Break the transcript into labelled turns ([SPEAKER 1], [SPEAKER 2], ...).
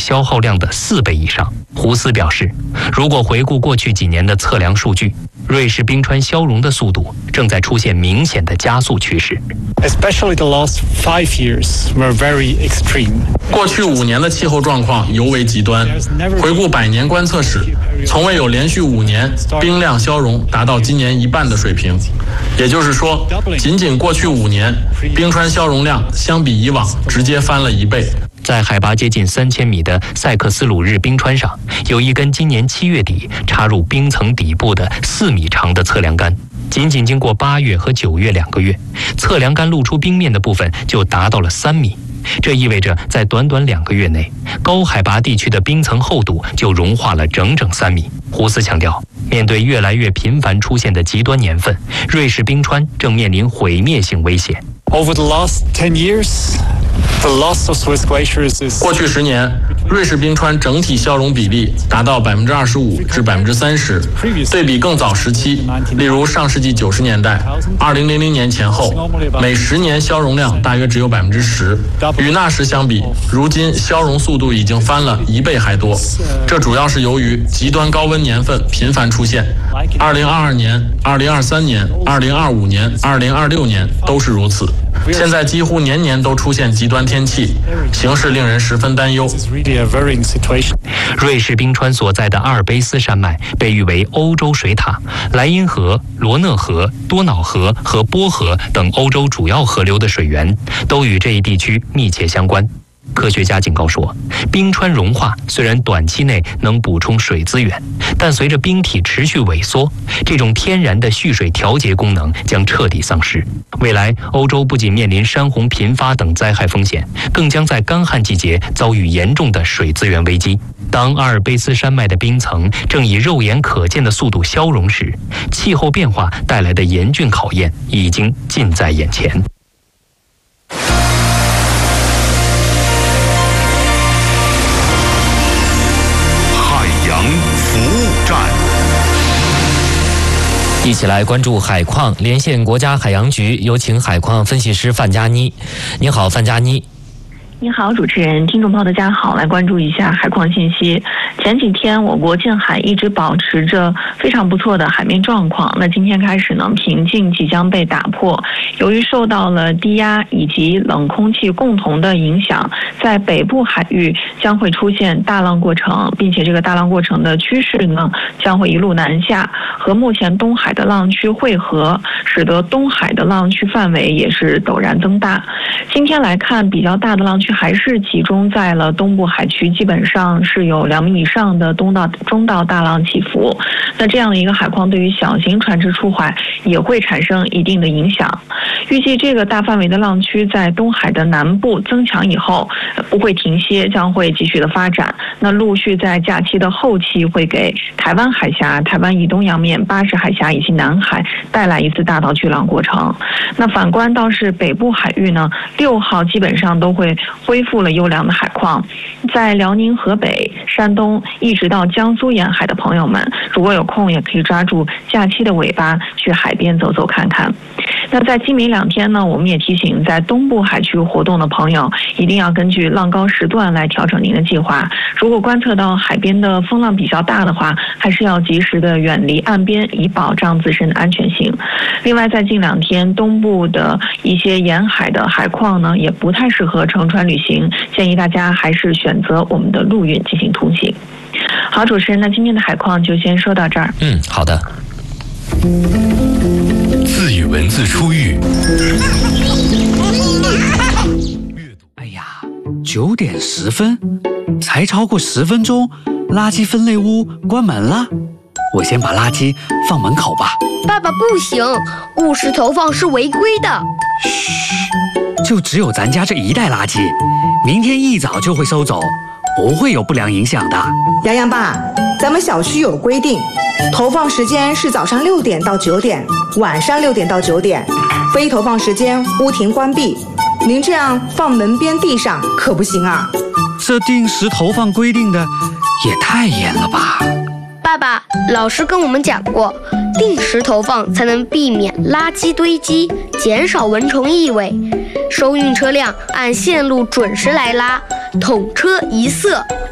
[SPEAKER 1] 消耗量的4倍以上。胡斯表示，如果回顾过去几年的测量数据，瑞士冰川消融的速度正在出现明显的加速趋势。
[SPEAKER 2] Especially the last 5 years were very extreme.
[SPEAKER 3] 过去5年的气候状况尤为极端。回顾100年观测史，从未有连续5年冰量消融达到今年1半的水平。也就是说，仅仅过去5年，冰川消融量相比以往直接翻了1倍。
[SPEAKER 1] 在海拔接近3000米的塞克斯鲁日冰川上，有一根今年7月底插入冰层底部的4米长的测量杆。仅仅经过8月和9月2个月，测量杆露出冰面的部分就达到了3米。这意味着在短短2个月内，高海拔地区的冰层厚度就融化了整整3米。胡斯强调，面对越来越频繁出现的极端年份，瑞士冰川正面临毁灭性威胁。
[SPEAKER 2] Over the last 10 years, the loss of Swiss glaciers is
[SPEAKER 3] 过去10年，瑞士冰川整体消融比例达到25%至30%，对比更早时期，例如上世纪90年代、2000年前后，每10年消融量大约只有10%。与那时相比，如今消融速度已经翻了1倍还多。这主要是由于极端高温年份频繁出现，2022年、2023年、2025年、2026年都是如此。现在几乎年年都出现极端天气，形势令人十分担忧。
[SPEAKER 1] 瑞士冰川所在的阿尔卑斯山脉被誉为欧洲水塔，莱茵河、罗讷河、多瑙河和波河等欧洲主要河流的水源都与这一地区密切相关。科学家警告说，冰川融化虽然短期内能补充水资源，但随着冰体持续萎缩，这种天然的蓄水调节功能将彻底丧失。未来，欧洲不仅面临山洪频发等灾害风险，更将在干旱季节遭遇严重的水资源危机。当阿尔卑斯山脉的冰层正以肉眼可见的速度消融时，气候变化带来的严峻考验已经近在眼前。一起来关注海况，连线国家海洋局，有请海况分析师范佳妮。你好，范佳妮。
[SPEAKER 4] 你好，主持人，听众朋友大家好，来关注一下海况信息。前几天我国近海一直保持着非常不错的海面状况，那今天开始呢，平静即将被打破。由于受到了低压以及冷空气共同的影响，在北部海域将会出现大浪过程，并且这个大浪过程的趋势呢，将会一路南下，和目前东海的浪区汇合，使得东海的浪区范围也是陡然增大。今天来看，比较大的浪区还是集中在了东部海区，基本上是有2米以上的中到大浪起伏。那这样的一个海况对于小型船只出海也会产生一定的影响。预计这个大范围的浪区在东海的南部增强以后不会停歇，将会继续的发展。那陆续在假期的后期会给台湾海峡、台湾以东洋面、巴士海峡以及南海带来一次大到巨浪过程。那反观倒是北部海域呢，6号基本上都会恢复了优良的海况。在辽宁、河北、山东一直到江苏沿海的朋友们，如果有空也可以抓住假期的尾巴去海边走走看看。那在今明2天呢，我们也提醒在东部海区活动的朋友，一定要根据浪高时段来调整您的计划。如果观测到海边的风浪比较大的话，还是要及时的远离岸边，以保障自身的安全性。另外，在近2天，东部的一些沿海的海况呢，也不太适合乘船旅行，建议大家还是选择我们的陆运进行通行。好，主持人，那今天的海况就先说到这儿。
[SPEAKER 1] 好的。
[SPEAKER 5] 自语文字出狱。
[SPEAKER 6] 哎呀，9点10分，才超过10分钟，垃圾分类屋关门了。我先把垃圾放门口吧。
[SPEAKER 7] 爸爸不行，误食投放是违规的。
[SPEAKER 6] 嘘，就只有咱家这一袋垃圾，明天一早就会收走，不会有不良影响的。
[SPEAKER 8] 洋洋爸，咱们小区有规定，投放时间是早上6点到9点，晚上6点到9点，非投放时间屋庭关闭。您这样放门边地上可不行啊！
[SPEAKER 6] 这定时投放规定的也太严了吧？
[SPEAKER 7] 爸爸，老师跟我们讲过，定时投放才能避免垃圾堆积，减少蚊虫异味。收运车辆按线路准时来拉，统车一色。